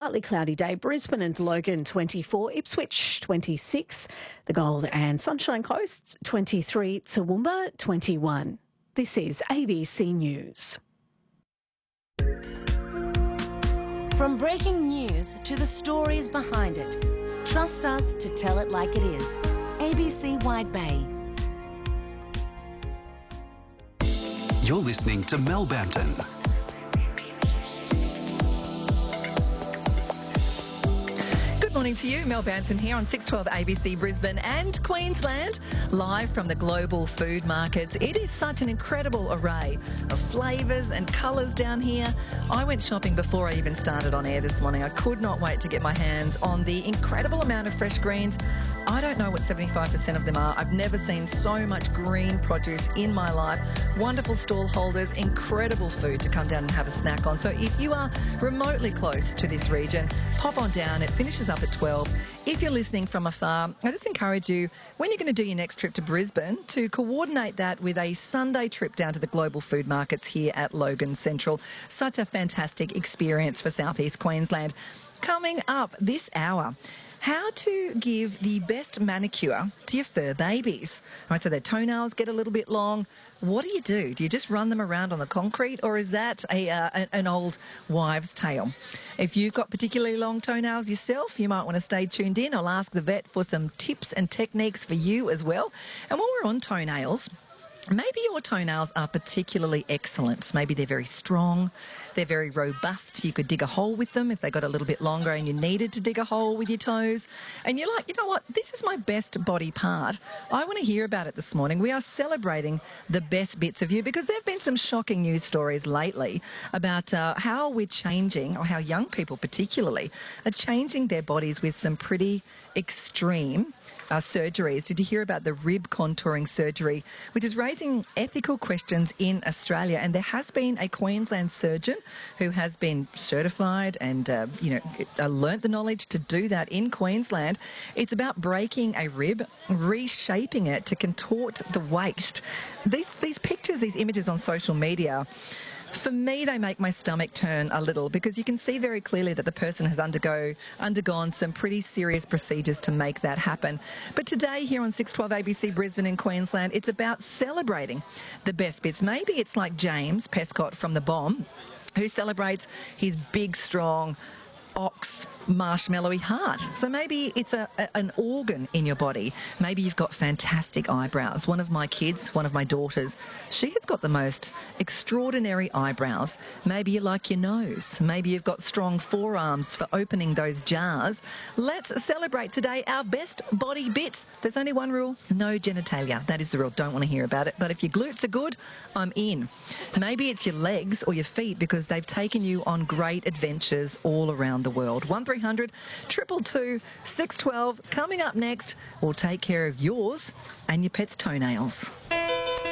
partly cloudy day. Brisbane and Logan 24, Ipswich 26, the Gold and Sunshine Coasts 23, Toowoomba 21. This is ABC News. From breaking news to the stories behind it, trust us to tell it like it is. ABC Wide Bay. You're listening to Mel Bampton. Good morning to you, Mel Bampton here on 612 ABC Brisbane and Queensland, live from the global food markets. It is such an incredible array of flavours and colours down here. I went shopping before I even started on air this morning. I could not wait to get my hands on the incredible amount of fresh greens. I don't know what 75% of them are. I've never seen so much green produce in my life. Wonderful stall holders, incredible food to come down and have a snack on. So if you are remotely close to this region, pop on down. It finishes up at 12. If you're listening from afar, I just encourage you, when you're going to do your next trip to Brisbane, to coordinate that with a Sunday trip down to the global food markets here at Logan Central. Such a fantastic experience for Southeast Queensland. Coming up this hour, how to give the best manicure to your fur babies. Right, so their toenails get a little bit long. What do? Do you just run them around on the concrete, or is that an old wives' tale? If you've got particularly long toenails yourself, you might want to stay tuned in. I'll ask the vet for some tips and techniques for you as well. And while we're on toenails, maybe your toenails are particularly excellent. Maybe they're very strong, they're very robust. You could dig a hole with them if they got a little bit longer and you needed to dig a hole with your toes. And you're like, you know what, this is my best body part. I want to hear about it this morning. We are celebrating the best bits of you because there have been some shocking news stories lately about how we're changing, or how young people particularly are changing their bodies with some pretty extreme surgeries. Did you hear about the rib contouring surgery, which is raising ethical questions in Australia? And there has been a Queensland surgeon who has been certified and, learnt the knowledge to do that in Queensland. It's about breaking a rib, reshaping it to contort the waist. These pictures, these images on social media, for me, they make my stomach turn a little because you can see very clearly that the person has undergone some pretty serious procedures to make that happen. But today here on 612 ABC Brisbane in Queensland, it's about celebrating the best bits. Maybe it's like James Pescott from The Bomb, who celebrates his big, strong, ox marshmallowy heart. So maybe it's an organ in your body. Maybe you've got fantastic eyebrows. One of my kids, one of my daughters, she has got the most extraordinary eyebrows. Maybe you like your nose. Maybe you've got strong forearms for opening those jars. Let's celebrate today our best body bits. There's only one rule: no genitalia. That is the rule. Don't want to hear about it. But if your glutes are good, I'm in. Maybe it's your legs or your feet because they've taken you on great adventures all around the world. 1300 222 612. Coming up next, we'll take care of yours and your pet's toenails.